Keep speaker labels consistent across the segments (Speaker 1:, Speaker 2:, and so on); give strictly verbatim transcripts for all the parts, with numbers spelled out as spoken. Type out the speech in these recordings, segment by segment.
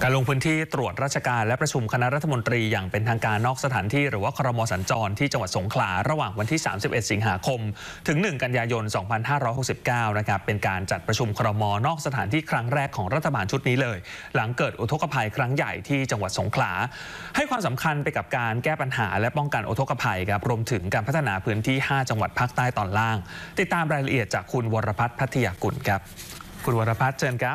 Speaker 1: การลงพื้นที่ตรวจราชการและประชุมคณะรัฐมนตรีอย่างเป็นทางการนอกสถานที่หรือว่าครม.สัญจรที่จังหวัดสงขลาระหว่างวันที่สามสิบเอ็ดสิงหาคมถึงหนึ่งกันยายนสองพันห้าร้อยหกสิบเก้านะครับเป็นการจัดประชุมครม.นอกสถานที่ครั้งแรกของรัฐบาลชุดนี้เลยหลังเกิดอุทกภัยครั้งใหญ่ที่จังหวัดสงขลาให้ความสำคัญไปกับการแก้ปัญหาและป้องกันอุทกภัยครับรวมถึงการพัฒนาพื้นที่ห้าจังหวัดภาคใต้ตอนล่างติดตามรายละเอียดจากคุณวรพัฒน์พัทยากุลครับคุณวรพัฒน์เชิญครับ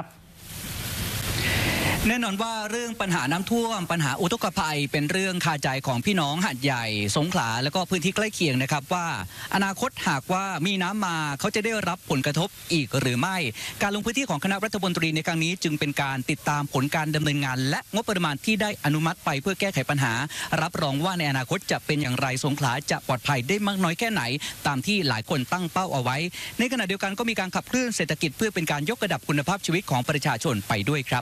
Speaker 2: แน่นอนว่าเรื่องปัญหาน้ำท่วมปัญหาอุทกภัยเป็นเรื่องคาใจของพี่น้องหาดใหญ่สงขลาและก็พื้นที่ใกล้เคียงนะครับว่าอนาคตหากว่ามีน้ำมาเขาจะได้รับผลกระทบอีกหรือไม่การลงพื้นที่ของคณะรัฐมนตรีในครั้งนี้จึงเป็นการติดตามผลการดำเนินงานและงบประมาณที่ได้อนุมัติไปเพื่อแก้ไขปัญหารับรองว่าในอนาคตจะเป็นอย่างไรสงขลาจะปลอดภัยได้มากน้อยแค่ไหนตามที่หลายคนตั้งเป้าเอาไว้ในขณะเดียวกันก็มีการขับเคลื่อนเศรษฐกิจเพื่อเป็นการยกระดับคุณภาพชีวิตของประชาชนไปด้วยครับ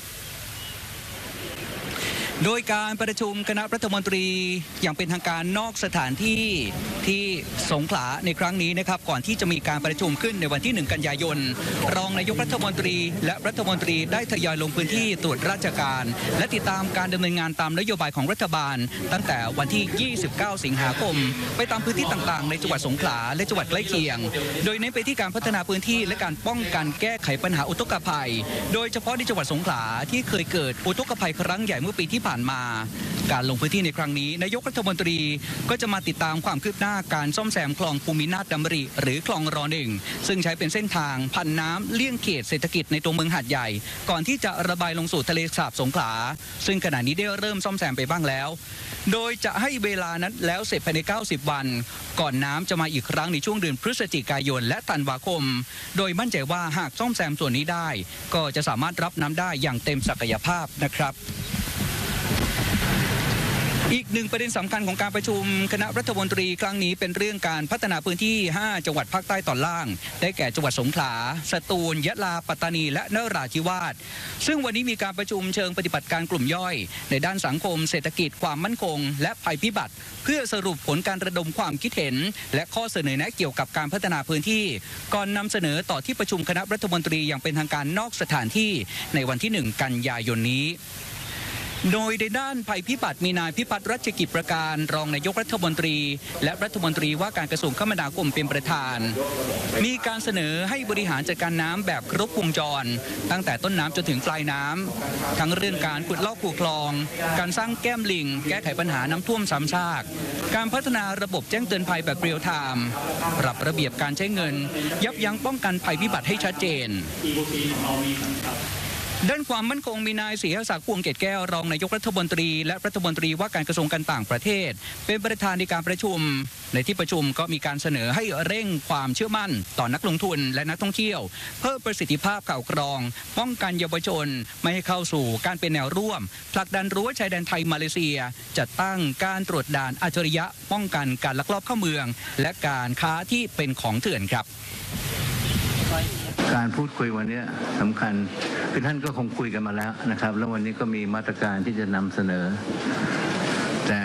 Speaker 2: โดยการประชุมคณะรัฐมนตรีอย่างเป็นทางการนอกสถานที่ที่สงขลาในครั้งนี้นะครับก่อนที่จะมีการประชุมขึ้นในวันที่หนึ่งกันยายนรองนายกรัฐมนตรีและรัฐมนตรีได้ทยอยลงพื้นที่ตรวจราชการและติดตามการดำเนินงานตามนโยบายของรัฐบาลตั้งแต่วันที่ยี่สิบเก้าสิงหาคมไปตามพื้นที่ต่างๆในจังหวัดสงขลาและจังหวัดใกล้เคียงโดยเน้นไปที่การพัฒนาพื้นที่และการป้องกันแก้ไขปัญหาอุทกภัยโดยเฉพาะในจังหวัดสงขลาที่เคยเกิดอุทกภัยครั้งใหญ่เมื่อปีที่ผ่านมาการลงพื้นที่ในครั้งนี้นายกรัฐมนตรีก็จะมาติดตามความคืบหน้าการซ่อมแซมคลองภูมินาถดำริหรือคลองรอหนึ่งซึ่งใช้เป็นเส้นทางพันน้ำเลี่ยงเขตเศรษฐกิจในตัวเมืองหาดใหญ่ก่อนที่จะระบายลงสู่ทะเลสาบสงขลาซึ่งขณะนี้ได้เริ่มซ่อมแซมไปบ้างแล้วโดยจะให้เวลานั้นแล้วเสร็จภายในเก้าสิบวันก่อนน้ำจะมาอีกครั้งในช่วงเดือนพฤศจิกายนและธันวาคมโดยมั่นใจว่าหากซ่อมแซมส่วนนี้ได้ก็จะสามารถรับน้ำได้อย่างเต็มศักยภาพนะครับอีกหนึ่งประเด็นสำคัญของการประชุมคณะรัฐมนตรีครั้งนี้เป็นเรื่องการพัฒนาพื้นที่ห้าจังหวัดภาคใต้ตอนล่างได้แก่จังหวัดสงขลาสตูลยะลาปัตตานีและนราธิวาสซึ่งวันนี้มีการประชุมเชิงปฏิบัติการกลุ่มย่อยในด้านสังคมเศรษฐกิจความมั่นคงและภัยพิบัติเพื่อสรุปผลการระดมความคิดเห็นและข้อเสนอแนะเกี่ยวกับการพัฒนาพื้นที่ก่อนนำเสนอต่อที่ประชุมคณะรัฐมนตรีอย่างเป็นทางการนอกสถานที่ในวันที่หนึ่งกันยายนนี้โดยในด้านภัยพิบัติมีนายพิพัฒน์รัชกิจประการรองนายกรัฐมนตรีและรัฐมนตรีว่าการกระทรวงคมนาคมเป็นประธานมีการเสนอให้บริหารจัดการน้ำแบบครบวงจรตั้งแต่ต้นน้ำจนถึงปลายน้ำทั้งเรื่องการขุดลอกคูคลองการสร้างแก้มลิงแก้ไขปัญหาน้ำท่วมซ้ำซากการพัฒนาระบบแจ้งเตือนภัยแบบเรียลไทม์ปรับระเบียบการใช้เงินยับยั้งป้องกันภัยพิบัติให้ชัดเจนด้านความมั่นคงมีนายศรีศักดิ์พวงเกตแก้วรองนายกรัฐมนตรีและรัฐมนตรีว่าการกระทรวงการต่างประเทศเป็นประธานในการประชุมในที่ประชุมก็มีการเสนอให้เร่งความเชื่อมั่นต่อนักลงทุนและนักท่องเที่ยวเพิ่มประสิทธิภาพข่าวกรองป้องกันเยาวชนไม่ให้เข้าสู่การเป็นแนวร่วมผลักดันรั้วชายแดนไทยมาเลเซียจัดตั้งการตรวจด่านอัจฉริยะป้องกันการลักลอบเข้าเมืองและการค้าที่เป็นของเถื่อนครับ
Speaker 3: การพูดคุยวันนี้สำคัญคือท่านก็คงคุยกันมาแล้วนะครับแล้ววันนี้ก็มีมาตรการที่จะนำเสนอแต่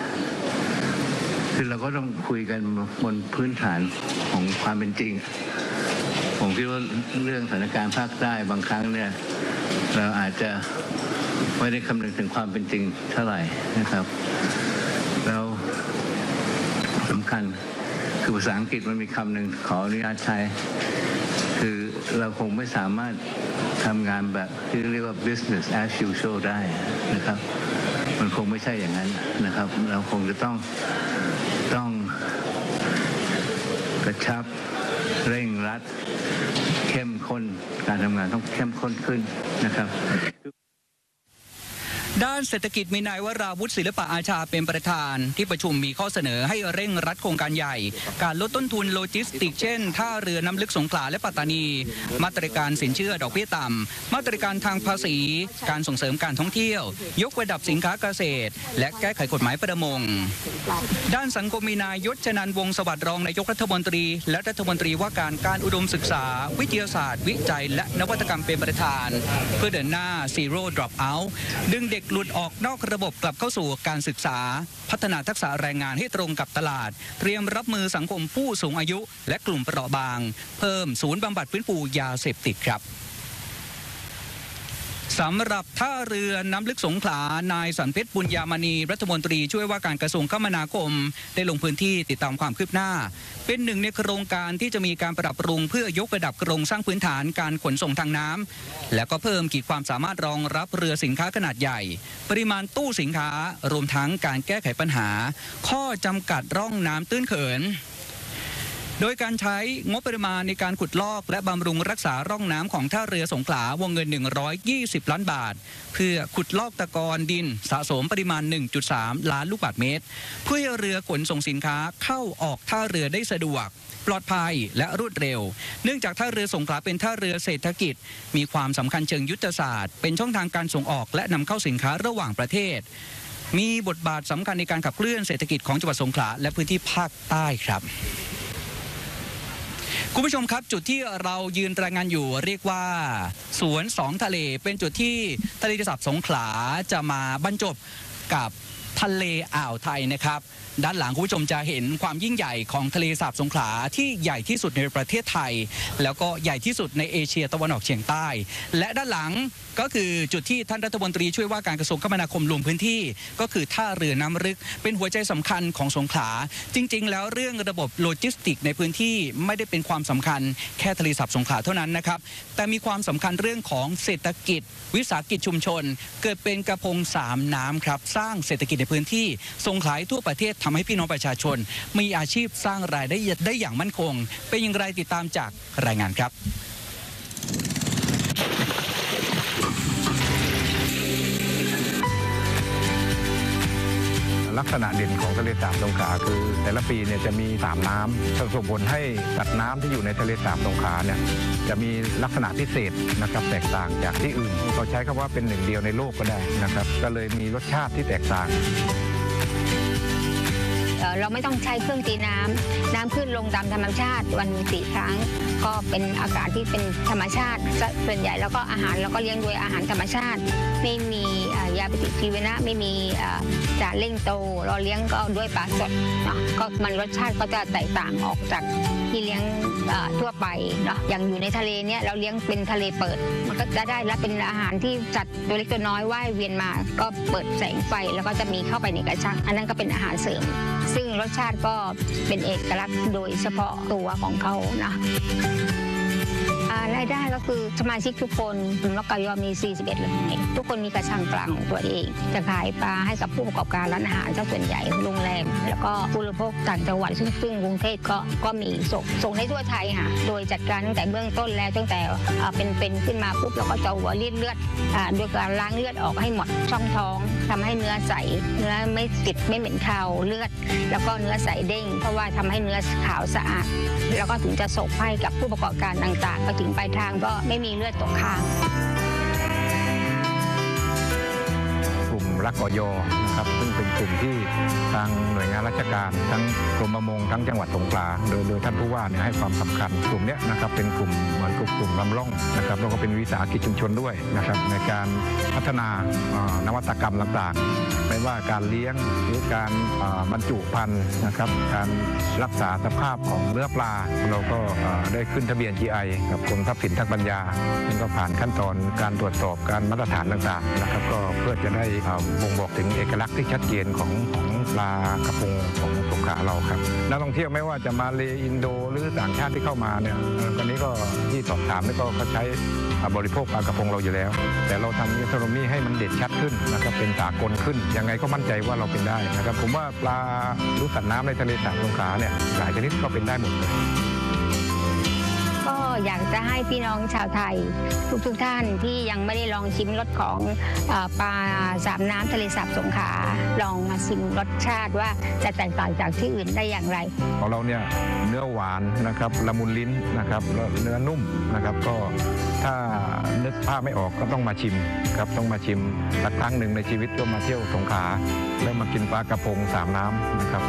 Speaker 3: คือเราก็ต้องคุยกันบนพื้นฐานของความเป็นจริงผมคิดว่าเรื่องสถานการณ์ภาคใต้บางครั้งเนี่ยเราอาจจะไม่ได้คำนึงถึงความเป็นจริงเท่าไหร่นะครับแล้วสำคัญคือภาษาอังกฤษมันมีคำหนึ่งขออนุญาตใช้คือเราคงไม่สามารถทำงานแบบที่เรียกว่า business as usual ได้นะครับมันคงไม่ใช่อย่างนั้นนะครับเราคงจะต้องต้องกระชับเร่งรัดเข้มข้นการทำงานต้องเข้มข้นขึ้นนะครับ
Speaker 2: ด้านเศรษฐกิจมีนายวราวุฒิศิลปะอาชาเป็นประธานที่ประชุมมีข้อเสนอให้เร่งรัดโครงการใหญ่การลดต้นทุนโลจิสติกเช่นท่าเรือน้ำลึกสงขลาและปัตตานีมาตรการสินเชื่อดอกเบี้ยต่ำมาตรการทางภาษีการส่งเสริมการท่องเที่ยวยกระดับสินค้าเกษตรและแก้ไขกฎหมายประมงด้านสังคมมีนายยศชนันท์วงศ์สวัสดิ์รองนายกรัฐมนตรีและรัฐมนตรีว่าการการอุดมศึกษาวิทยาศาสตร์วิจัยและนวัตกรรมเป็นประธานเพื่อเดินหน้า Zero Drop Out ดึงเด็กหลุดออกนอกระบบกลับเข้าสู่การศึกษาพัฒนาทักษะแรงงานให้ตรงกับตลาดเตรียมรับมือสังคมผู้สูงอายุและกลุ่มเปราะบางเพิ่มศูนย์บำบัดฟื้นฟูยาเสพติดครับสำหรับท่าเรือน้ำลึกสงขลานายสันเพชรบุญญามณีรัฐมนตรีช่วยว่าการกระทรวงคมนาคมได้ลงพื้นที่ติดตามความคืบหน้าเป็นหนึ่งในโครงการที่จะมีการปรับปรุงเพื่อยกระดับโครงสร้างพื้นฐานการขนส่งทางน้ำและก็เพิ่มขีดความสามารถรองรับเรือสินค้าขนาดใหญ่ปริมาณตู้สินค้ารวมทั้งการแก้ไขปัญหาข้อจำกัดร่องน้ำตื้นเขินโดยการใช้งบประมาณในการขุดลอกและบำรุงรักษาร่องน้ำของท่าเรือสงขลาวงเงินหนึ่งร้อยยี่สิบล้านบาทเพื่อขุดลอกตะกอนดินสะสมปริมาณ หนึ่งจุดสาม ล้านลูกบาศก์เมตรเพื่อให้เรือขนส่งสินค้าเข้าออกท่าเรือได้สะดวกปลอดภัยและรวดเร็วเนื่องจากท่าเรือสงขลาเป็นท่าเรือเศรษฐกิจมีความสำคัญเชิงยุทธศาสตร์เป็นช่องทางการส่งออกและนำเข้าสินค้าระหว่างประเทศมีบทบาทสำคัญในการขับเคลื่อนเศรษฐกิจของจังหวัดสงขลาและพื้นที่ภาคใต้ครับคุณผู้ชมครับจุดที่เรายืนรายงานอยู่เรียกว่าสวนสองทะเลเป็นจุดที่ทะเลสาบสงขลาจะมาบรรจบกับทะเลอ่าวไทยนะครับด้านหลังคุณผู้ชมจะเห็นความยิ่งใหญ่ของทะเลสาบสงขลาที่ใหญ่ที่สุดในประเทศไทยแล้วก็ใหญ่ที่สุดในเอเชียตะวันออกเฉียงใต้และด้านหลังก็คือจุดที่ท่านรัฐมนตรีช่วยว่าการกระทรวงคมนาคมลงพื้นที่ก็คือท่าเรือน้ำลึกเป็นหัวใจสำคัญของสงขลาจริงๆแล้วเรื่องระบบโลจิสติกในพื้นที่ไม่ได้เป็นความสำคัญแค่ทะเลสาบสงขลาเท่านั้นนะครับแต่มีความสำคัญเรื่องของเศรษฐกิจวิสาหกิจชุมชนเกิดเป็นกระพงสามน้ำครับสร้างเศรษฐกิจในพื้นที่ส่งขายทั่วประเทศทำให้พี่น้องประชาชนมีอาชีพสร้างรายได้ได้อย่างมั่นคงเป็นอย่างไรติดตามจากรายงานครับ
Speaker 4: ลักษณะเด่นของทะเลสาบสงขลาคือแต่ละปีเนี่ยจะมีสามน้ำส่งผลให้สัตว์น้ำที่อยู่ในทะเลสาบสงขลาเนี่ยจะมีลักษณะพิเศษนะครับแตกต่างจากที่อื่นเราใช้คำว่าเป็นหนึ่งเดียวในโลกก็ได้นะครับก็เลยมีรสชาติที่แตกต่าง
Speaker 5: เราไม่ต้องใช้เครื่องตีน้ำน้ำขึ้นลงตามธรรมชาติวันสี่ครั้งก็เป็นอากาศที่เป็นธรรมชาติส่วนใหญ่แล้วก็อาหารเราก็เลี้ยงด้วยอาหารธรรมชาติไม่มียาปฏิชีวนะไม่มีสารเร่งโตเราเลี้ยงก็ด้วยปลาสดเนาะก็มันรสชาติก็จะแตกต่างออกจากที่เลี้ยงทั่วไปเนาะอย่างอยู่ในทะเลเนี่ยเราเลี้ยงเป็นทะเลเปิดมันก็จะได้และเป็นอาหารที่จัดตัวเล็กตัวน้อยว่ายเวียนมาก็เปิดแสงไฟแล้วก็จะมีเข้าไปในกระชังอันนั้นก็เป็นอาหารเสริมซึ่งรสชาติก็เป็นเอกลักษณ์โดยเฉพาะตัวของเขานะรายได้ก็คือสมาชิกทุกคนกลุ่มนกกระยอมีสี่สิบเอ็ดรายทุกคนมีกระชังกลางของตัวเองจะขายปลาให้กับผู้ประกอบการร้านอาหารส่วนใหญ่โรงแรมแล้วก็ผู้บริโภคต่างจังหวัดซึ่งซึ่งกรุงเทพก็ก็มีส่งส่งให้ทั่วไทยค่ะโดยจัดการตั้งแต่เบื้องต้นแล้วตั้งแต่เป็นเป็นขึ้นมาปุ๊บเราก็จะหัวรีดเลือดโดยการล้างเลือดออกให้หมดช่องท้องทำให้เนื้อใสเนื้อไม่ติดไม่เหม็นคาวเลือดแล้วก็เนื้อใสเด้งเพราะว่าทำให้เนื้อขาวสะอาดแล้วก็ถึงจะส่งให้กับผู้ประกอบการต่างๆไปถึงปลายทางก็ไม่มีเลือดตกค้าง
Speaker 4: กลุ่มรักกยนะครับซึ่งเป็นกลุ่มที่ทางหน่วยงานราชการทั้งกรมประมงทั้งจังหวัดสงขลาโดยโดยท่านผู้ว่าเนี่ยให้ความสำคัญกลุ่มนี้นะครับเป็นกลุ่มเหมือนกลุ่มลำล่องนะครับแล้วก็เป็นวิสาหกิจชุมชนด้วยนะครับในการพัฒนานวัตกรรมต่างๆไม่ว่าการเลี้ยงหรือการบรรจุภัณฑ์นะครับการรักษาสภาพของเนื้อปลาเราก็ได้ขึ้นทะเบียน จี ไอ กับกรมทรัพย์สินทางปัญญาซึ่งก็ผ่านขั้นตอนการตรวจสอบการมาตรฐานต่างๆนะครับก็เพื่อจะได้บ่งบอกถึงเอกลักษณ์ที่ชัดเจนของของปลากระพงของสงขลาเราครับนักท่องเที่ยวไม่ว่าจะมาเลอินโดหรือต่างชาติที่เข้ามาเนี่ยตอนนี้ก็ที่สอบถามนี่ก็เขาใช้บริโภคปลากระพงเราอยู่แล้วแต่เราทำอินโทรมีให้มันเด่นชัดขึ้นนะครับเป็นสากลขึ้นยังไงก็มั่นใจว่าเราเป็นได้นะครับผมว่าปลาหรือสัตว์น้ำในทะเลสาบสงขลาเนี่ยหลายชนิดก็เป็นได้หมดเลย
Speaker 5: ก็อยากจะให้พี่น้องชาวไทยทุกๆ ท่านที่ยังไม่ได้ลองชิมรสของปลาสามน้ำทะเลสาบสงขลาลองมาชิมรสชาติว่าจะแตกต่างจากที่อื่นได้อย่างไร
Speaker 4: ของเราเนี่ยเนื้อหวานนะครับละมุนลิ้นนะครับแล้วเนื้อนุ่มนะครับก็ถ้านึกภาพไม่ออกก็ต้องมาชิมครับต้องมาชิมสักครั้งหนึ่งในชีวิตก็มาเที่ยวสงขลาแล้วมากินปลากระพงสามน้ำนะครับ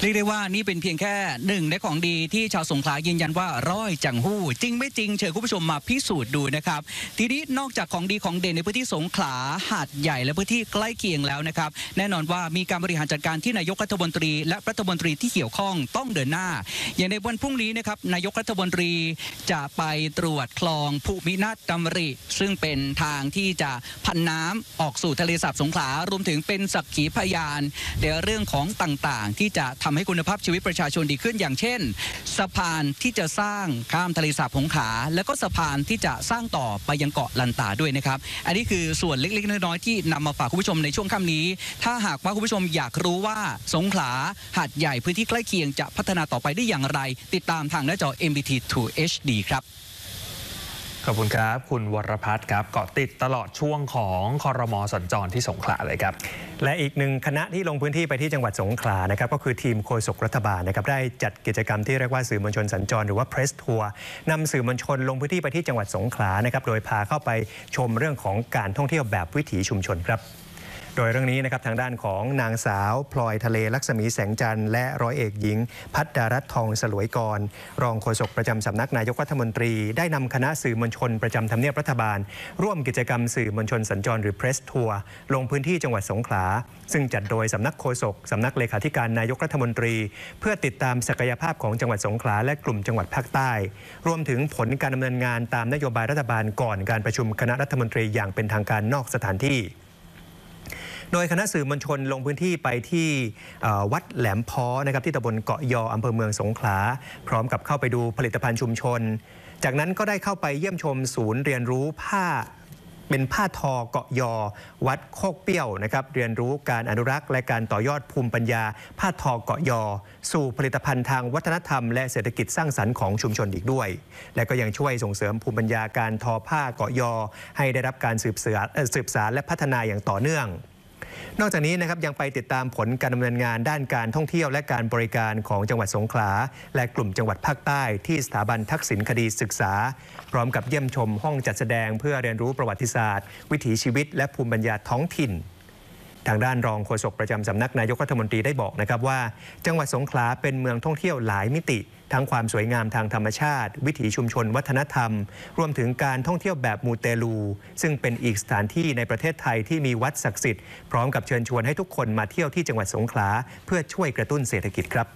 Speaker 2: รียกได้ว่านี่เป็นเพียงแค่หนึ่งในของดีที่ชาวสงขลายืนยันว่าร้อยจังหู้จริงไม่จริงเชิญคุณผู้ชมมาพิสูจน์ดูนะครับทีนี้นอกจากของดีของเด่นในพื้นที่สงขลาหาดใหญ่และพื้นที่ใกล้เคียงแล้วนะครับแน่นอนว่ามีการบริหารจัดการที่นายกรัฐมนตรีและรัฐมนตรีที่เกี่ยวข้องต้องเดินหน้าอย่างในวันพรุ่งนี้นะครับนายกรัฐมนตรีจะไปตรวจคลองภูมินาถดำริซึ่งเป็นทางที่จะพันน้ำออกสู่ทะเลสาบสงขลารวมถึงเป็นสักขีพยานในเรื่องของต่างๆที่จะทำให้คุณภาพชีวิตประชาชนดีขึ้นอย่างเช่นสะพานที่จะสร้างข้ามทะเลสาบสงขลาแล้วก็สะพานที่จะสร้างต่อไปยังเกาะลันตาด้วยนะครับอันนี้คือส่วนเล็กๆน้อยๆที่นำมาฝากคุณผู้ชมในช่วงค่ำนี้ถ้าหากว่าคุณผู้ชมอยากรู้ว่าสงขลาหาดใหญ่พื้นที่ใกล้เคียงจะพัฒนาต่อไปได้อย่างไรติดตามทางหน้าจอ เอ็ม บี ที ทู เอช ดี ครับ
Speaker 1: ขอบคุณครับคุณวรพัฒน์ครับเกาะติดตลอดช่วงของครม.สัญจรที่สงขลาเลยครับ
Speaker 6: และอีกหนึ่งคณะที่ลงพื้นที่ไปที่จังหวัดสงขลานะครับก็คือทีมโฆษกรัฐบาลนะครับได้จัดกิจกรรมที่เรียกว่าสื่อมวลชนสัญจรหรือว่าเพรสทัวร์นำสื่อมวลชนลงพื้นที่ไปที่จังหวัดสงขลานะครับโดยพาเข้าไปชมเรื่องของการท่องเที่ยวแบบวิถีชุมชนครับโดยเรื่องนี้นะครับทางด้านของนางสาวพลอยทะเลลักษมีแสงจันทร์และร้อยเอกหญิงพัฒดารัตน์ทองสลวยกรรองโฆษกประจำสำนักนายกรัฐมนตรีได้นำคณะสื่อมวลชนประจำทำเนียบรัฐบาลร่วมกิจกรรมสื่อมวลชนสัญจรหรือเพรสทัวร์ลงพื้นที่จังหวัดสงขลาซึ่งจัดโดยสำนักโฆษกสำนักเลขาธิการนายกรัฐมนตรีเพื่อติดตามศักยภาพของจังหวัดสงขลาและกลุ่มจังหวัดภาคใต้รวมถึงผลการดำเนินงานตามนโยบายรัฐบาลก่อนการประชุมคณะรัฐมนตรีอย่างเป็นทางการนอกสถานที่โดยคณะสื่อมวลชนลงพื้นที่ไปที่วัดแหลมพ้อนะครับที่ตำบลเกาะยออำเภอเมืองสงขลาพร้อมกับเข้าไปดูผลิตภัณฑ์ชุมชนจากนั้นก็ได้เข้าไปเยี่ยมชมศูนย์เรียนรู้ผ้าเป็นผ้าทอเกาะยอวัดโคกเปี้ยวนะครับเรียนรู้การอนุรักษ์และการต่อยอดภูมิปัญญาผ้าทอเกาะยอสู่ผลิตภัณฑ์ทางวัฒนธรรมและเศรษฐกิจสร้างสรรค์ของชุมชนอีกด้วยและก็ยังช่วยส่งเสริมภูมิปัญญาการทอผ้าเกาะยอให้ได้รับการสืบสานสืบสานและพัฒนาอย่างต่อเนื่องนอกจากนี้นะครับยังไปติดตามผลการดำเนินงานด้านการท่องเที่ยวและการบริการของจังหวัดสงขลาและกลุ่มจังหวัดภาคใต้ที่สถาบันทักษิณคดีศึกษาพร้อมกับเยี่ยมชมห้องจัดแสดงเพื่อเรียนรู้ประวัติศาสตร์วิถีชีวิตและภูมิปัญญาท้องถิ่นทางด้านรองโฆษกประจำสำนักนายกรัฐมนตรีได้บอกนะครับว่าจังหวัดสงขลาเป็นเมืองท่องเที่ยวหลายมิติทั้งความสวยงามทางธรรมชาติวิถีชุมชนวัฒนธรรมรวมถึงการท่องเที่ยวแบบมูเตลูซึ่งเป็นอีกสถานที่ในประเทศไทยที่มีวัดศักดิ์สิทธิ์พร้อมกับเชิญชวนให้ทุกคนมาเที่ยวที่จังหวัดสงขลาเพื่อช่วยกระตุ้นเศรษฐกิจครับ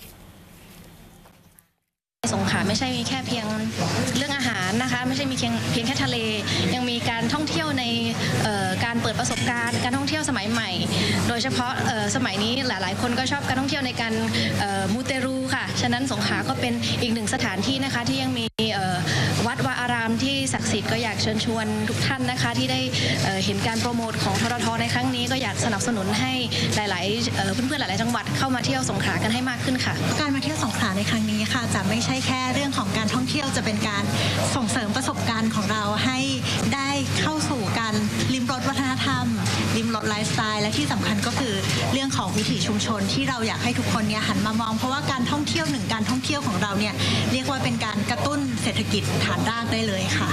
Speaker 7: สงขลาไม่ใช่มีแค่เพียงเรื่องอาหารนะคะไม่ใช่มีเพียงเพียงแค่ทะเลยังมีการท่องเที่ยวในการเปิดประสบการณ์การท่องเที่ยวสมัยใหม่โดยเฉพาะสมัยนี้หลายๆคนก็ชอบการท่องเที่ยวในการมูเตรูค่ะฉะนั้นสงขลาก็เป็นอีกหนึ่งสถานที่นะคะที่ยังมีวัดวาอารามที่ศักดิ์สิทธิ์ก็อยากเชิญชวนทุกท่านนะคะที่ได้เห็นการโปรโมทของทรทในครั้งนี้ก็อยากสนับสนุนให้หลายๆเพื่อนๆหลายๆจังหวัดเข้ามาเที่ยวสงขลากันให้มากขึ้นค่ะ
Speaker 8: การมาเที่ยวสงขลาในครั้งนี้ค่ะจะไม่ใช่แค่เรื่องของการท่องเที่ยวจะเป็นการส่งเสริมประสบการณ์ของเราให้ได้เข้าสู่การลิ้มรสวัฒนธรรมลิ้มรสไลฟ์สไตล์และที่สำคัญก็คือเรื่องของวิถีชุมชนที่เราอยากให้ทุกคนเนี่ยหันมามองเพราะว่าการท่องเที่ยวหนึ่งการท่องเที่ยวของเราเนี่ยเรียกว่าเป็นการกระตุ้นเศรษฐกิจฐานรากได้เลยค่ะ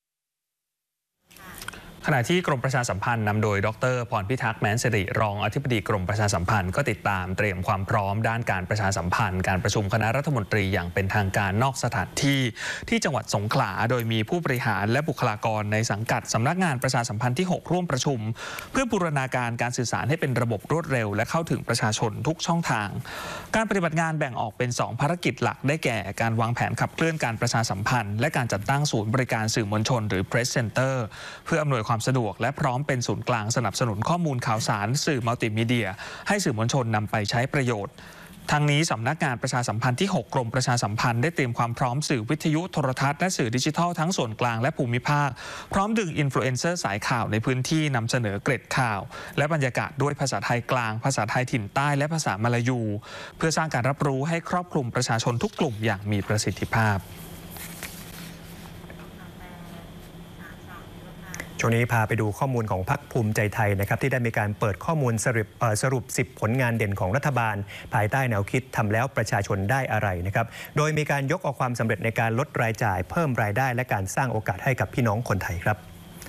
Speaker 1: ขณะที่กรมประชาสัมพันธ์นำโดยดรพรพิทักษ์แม้นสิริรองอธิบดีกรมประชาสัมพันธ์ก็ติดตามเตรียมความพร้อมด้านการประชาสัมพันธ์การประชุมคณะรัฐมนตรีอย่างเป็นทางการนอกสถานที่ที่จังหวัดสงขลาโดยมีผู้บริหารและบุคลากรในสังกัดสำนักงานประชาสัมพันธ์ที่หกร่วมประชุมเพื่อบูรณาการการสื่อสารให้เป็นระบบรวดเร็วและเข้าถึงประชาชนทุกช่องทางการปฏิบัติงานแบ่งออกเป็นสองภารกิจหลักได้แก่การวางแผนขับเคลื่อนการประชาสัมพันธ์และการจัดตั้งศูนย์บริการสื่อมวลชนหรือ Press Center เพื่ออำนวยความสะดวกและพร้อมเป็นศูนย์กลางสนับสนุนข้อมูลข่าวสารสื่อมัลติมีเดียให้สื่อมวลชนนำไปใช้ประโยชน์ทางนี้สำนักงานประชาสัมพันธ์ที่หกกรมประชาสัมพันธ์ได้เตรียมความพร้อมสื่อวิทยุโทรทัศน์และสื่อดิจิทัลทั้งส่วนกลางและภูมิภาคพร้อมดึงอินฟลูเอนเซอร์สายข่าวในพื้นที่นำเสนอเกร็ดข่าวและบรรยากาศด้วยภาษาไทยกลางภาษาไทยถิ่นใต้และภาษามลายูเพื่อสร้างการรับรู้ให้ครอบคลุมประชาชนทุกกลุ่มอย่างมีประสิทธิภาพ
Speaker 6: ช่วงนี้พาไปดูข้อมูลของพรรคภูมิใจไทยนะครับที่ได้มีการเปิดข้อมูลสรุปสรุปสิบผลงานเด่นของรัฐบาลภายใต้แนวคิดทำแล้วประชาชนได้อะไรนะครับโดยมีการยกเอาความสำเร็จในการลดรายจ่ายเพิ่มรายได้และการสร้างโอกาสให้กับพี่น้องคนไทยครับ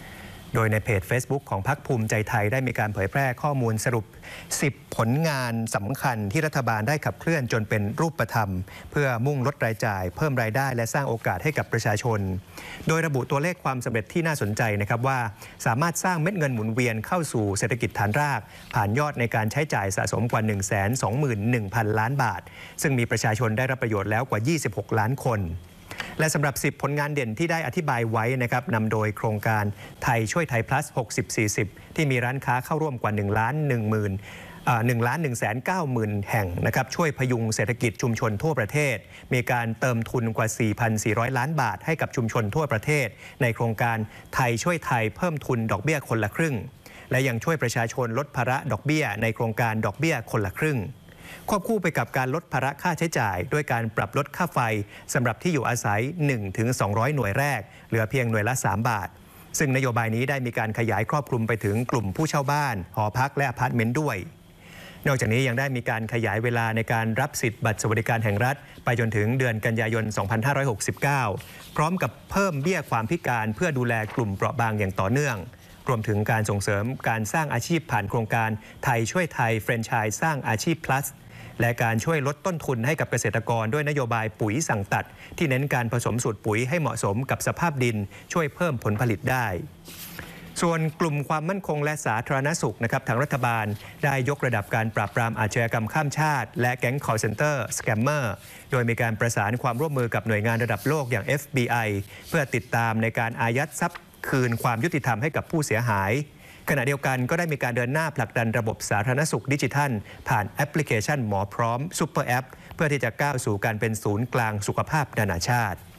Speaker 6: โดยในเพจ Facebook ของพรรคภูมิใจไทยได้มีการเผยแพร่ข้อมูลสรุปสิบผลงานสำคัญที่รัฐบาลได้ขับเคลื่อนจนเป็นรูปธรรมเพื่อมุ่งลดรายจ่ายเพิ่มรายได้และสร้างโอกาสให้กับประชาชนโดยระบุตัวเลขความสำเร็จที่น่าสนใจนะครับว่าสามารถสร้างเม็ดเงินหมุนเวียนเข้าสู่เศรษฐกิจฐานรากผ่านยอดในการใช้จ่ายสะสมกว่า หนึ่งแสนสองหมื่นหนึ่งพัน ล้านบาทซึ่งมีประชาชนได้รับประโยชน์แล้วกว่ายี่สิบหกล้านคนและสำหรับสิบผลงานเด่นที่ได้อธิบายไว้นะครับนำโดยโครงการไทยช่วยไทย plus หกสิบ สี่สิบ ที่มีร้านค้าเข้าร่วมกว่า1ล้าน1หมื่นหนึ่งล้านหนึ่งแสนเก้าหมื่นแห่งนะครับช่วยพยุงเศรษฐกิจชุมชนทั่วประเทศมีการเติมทุนกว่า สี่พันสี่ร้อย ล้านบาทให้กับชุมชนทั่วประเทศในโครงการไทยช่วยไทยเพิ่มทุนดอกเบี้ยคนละครึ่งและยังช่วยประชาชนลดภาระดอกเบี้ยในโครงการดอกเบี้ยคนละครึ่งควบคู่ไปกับการลดภาระค่าใช้จ่ายด้วยการปรับลดค่าไฟสำหรับที่อยู่อาศัย หนึ่งถึงสองร้อย หน่วยแรกเหลือเพียงหน่วยละสามบาทซึ่งนโยบายนี้ได้มีการขยายครอบคลุมไปถึงกลุ่มผู้เช่าบ้านหอพักและอพาร์ตเมนต์ด้วยนอกจากนี้ยังได้มีการขยายเวลาในการรับสิทธิ์บัตรสวัสดิการแห่งรัฐไปจนถึงเดือนกันยายน สองพันห้าร้อยหกสิบเก้า พร้อมกับเพิ่มเบี้ยความพิการเพื่อดูแลกลุ่มเปราะบางอย่างต่อเนื่องรวมถึงการส่งเสริมการสร้างอาชีพผ่านโครงการไทยช่วยไทยแฟรนไชส์สร้างอาชีพ plusและการช่วยลดต้นทุนให้กับเกษตรกรด้วยนโยบายปุ๋ยสั่งตัดที่เน้นการผสมสูตรปุ๋ยให้เหมาะสมกับสภาพดินช่วยเพิ่มผลผลิตได้ส่วนกลุ่มความมั่นคงและสาธารณสุขนะครับทางรัฐบาลได้ยกระดับการปราบปรามอาชญากรรมข้ามชาติและแก๊ง call center scammer โดยมีการประสานความร่วมมือกับหน่วยงานระดับโลกอย่าง เอฟ บี ไอ เพื่อติดตามในการอายัดทรัพย์คืนความยุติธรรมให้กับผู้เสียหายขณะเดียวกันก็ได้มีการเดินหน้าผลักดันระบบสาธารณสุขดิจิทัลผ่านแอปพลิเคชันหมอพร้อมซุปเปอร์แอปเพื่อที่จะก้าวสู่การเป็นศูนย์กลางสุขภาพนานาชาติ